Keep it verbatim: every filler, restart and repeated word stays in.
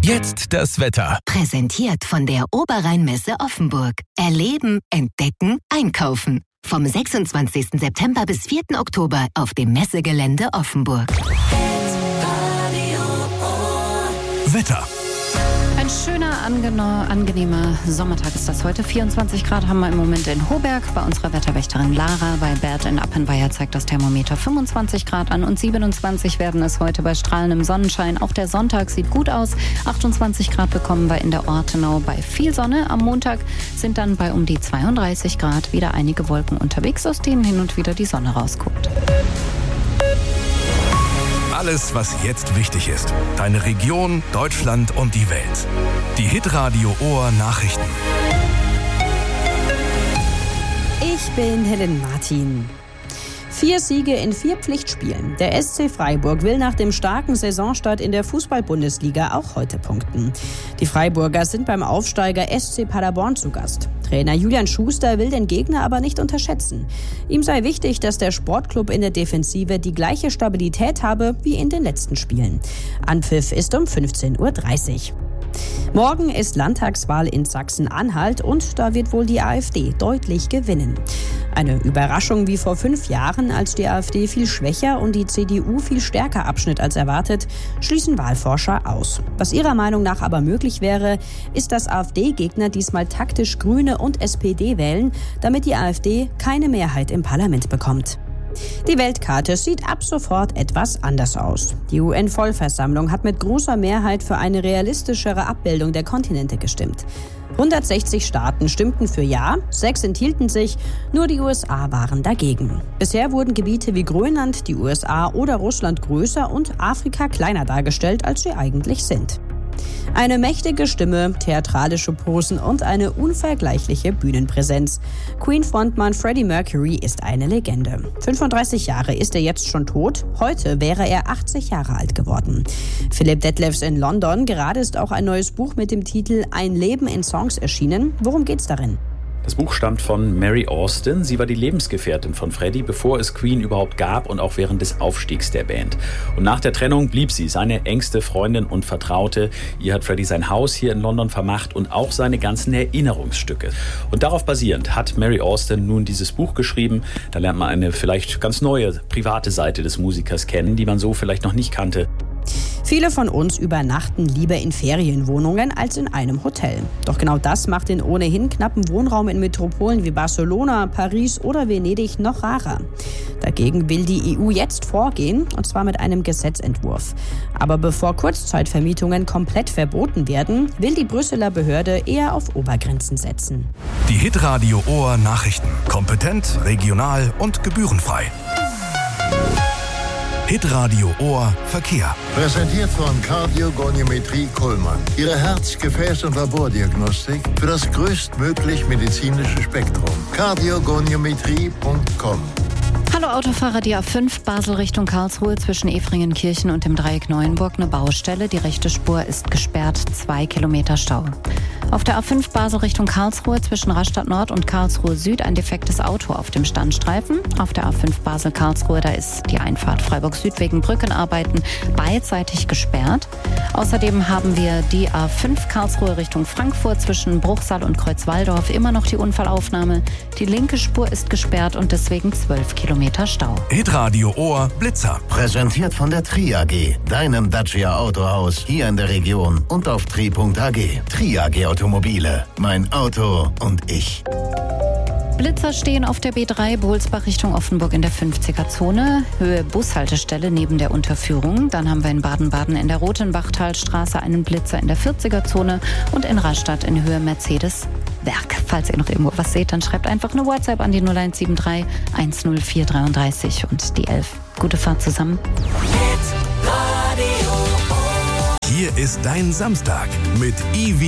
Jetzt das Wetter. Präsentiert von der Oberrheinmesse Offenburg. Erleben, entdecken, einkaufen. Vom sechsundzwanzigsten September bis vierten Oktober auf dem Messegelände Offenburg. Wetter. Ein schöner, angeno- angenehmer Sommertag ist das heute. vierundzwanzig Grad haben wir im Moment in Hoberg bei unserer Wetterwächterin Lara. Bei Bert in Appenweier zeigt das Thermometer fünfundzwanzig Grad an und siebenundzwanzig werden es heute bei strahlendem Sonnenschein. Auch der Sonntag sieht gut aus. achtundzwanzig Grad bekommen wir in der Ortenau bei viel Sonne. Am Montag sind dann bei um die zweiunddreißig Grad wieder einige Wolken unterwegs, aus denen hin und wieder die Sonne rausguckt. Alles, was jetzt wichtig ist. Deine Region, Deutschland und die Welt. Die Hitradio Ohr Nachrichten. Ich bin Helen Martin. Vier Siege in vier Pflichtspielen. Der S C Freiburg will nach dem starken Saisonstart in der Fußball-Bundesliga auch heute punkten. Die Freiburger sind beim Aufsteiger S C Paderborn zu Gast. Trainer Julian Schuster will den Gegner aber nicht unterschätzen. Ihm sei wichtig, dass der Sportclub in der Defensive die gleiche Stabilität habe wie in den letzten Spielen. Anpfiff ist um fünfzehn Uhr dreißig. Morgen ist Landtagswahl in Sachsen-Anhalt und da wird wohl die AfD deutlich gewinnen. Eine Überraschung wie vor fünf Jahren, als die AfD viel schwächer und die C D U viel stärker abschnitt als erwartet, schließen Wahlforscher aus. Was ihrer Meinung nach aber möglich wäre, ist, dass AfD-Gegner diesmal taktisch Grüne und S P D wählen, damit die AfD keine Mehrheit im Parlament bekommt. Die Weltkarte sieht ab sofort etwas anders aus. Die U N-Vollversammlung hat mit großer Mehrheit für eine realistischere Abbildung der Kontinente gestimmt. hundertsechzig Staaten stimmten für Ja, sechs enthielten sich, nur die U S A waren dagegen. Bisher wurden Gebiete wie Grönland, die U S A oder Russland größer und Afrika kleiner dargestellt, als sie eigentlich sind. Eine mächtige Stimme, theatralische Posen und eine unvergleichliche Bühnenpräsenz. Queen-Frontmann Freddie Mercury ist eine Legende. fünfunddreißig Jahre ist er jetzt schon tot. Heute wäre er achtzig Jahre alt geworden. Philipp Detlefs in London. Gerade ist auch ein neues Buch mit dem Titel Ein Leben in Songs erschienen. Worum geht's darin? Das Buch stammt von Mary Austin. Sie war die Lebensgefährtin von Freddie, bevor es Queen überhaupt gab und auch während des Aufstiegs der Band. Und nach der Trennung blieb sie seine engste Freundin und Vertraute. Ihr hat Freddie sein Haus hier in London vermacht und auch seine ganzen Erinnerungsstücke. Und darauf basierend hat Mary Austin nun dieses Buch geschrieben. Da lernt man eine vielleicht ganz neue private Seite des Musikers kennen, die man so vielleicht noch nicht kannte. Viele von uns übernachten lieber in Ferienwohnungen als in einem Hotel. Doch genau das macht den ohnehin knappen Wohnraum in Metropolen wie Barcelona, Paris oder Venedig noch rarer. Dagegen will die E U jetzt vorgehen, und zwar mit einem Gesetzentwurf. Aber bevor Kurzzeitvermietungen komplett verboten werden, will die Brüsseler Behörde eher auf Obergrenzen setzen. Die Hitradio Ohr Nachrichten. Kompetent, regional und gebührenfrei. Hitradio Ohr Verkehr. Präsentiert von Kardiogoniometrie Kuhlmann. Ihre Herz-, Gefäß- und Labordiagnostik für das größtmöglich medizinische Spektrum. kardiogoniometrie punkt com. Hallo Autofahrer, die A fünf Basel Richtung Karlsruhe zwischen Efringenkirchen und dem Dreieck Neuenburg eine Baustelle. Die rechte Spur ist gesperrt, zwei Kilometer Stau. Auf der A fünf Basel Richtung Karlsruhe zwischen Rastatt Nord und Karlsruhe Süd ein defektes Auto auf dem Standstreifen. Auf der A fünf Basel Karlsruhe, da ist die Einfahrt Freiburg Süd wegen Brückenarbeiten beidseitig gesperrt. Außerdem haben wir die A fünf Karlsruhe Richtung Frankfurt zwischen Bruchsal und Kreuzwaldorf immer noch die Unfallaufnahme. Die linke Spur ist gesperrt und deswegen zwölf Kilometer Stau. Hitradio Ohr Blitzer. Präsentiert von der Tri A G, deinem Dacia Autohaus hier in der Region und auf tri punkt a g. Tri A G Automobile, mein Auto und ich. Blitzer stehen auf der B drei Bohlsbach Richtung Offenburg in der fünfziger-Zone, Höhe Bushaltestelle neben der Unterführung. Dann haben wir in Baden-Baden in der Rotenbachtalstraße einen Blitzer in der vierziger-Zone und in Rastatt in Höhe Mercedes-Werk. Falls ihr noch irgendwo was seht, dann schreibt einfach eine WhatsApp an die null eins sieben drei eins null vier drei drei und die elf. Gute Fahrt zusammen. Hier ist dein Samstag mit Ivi.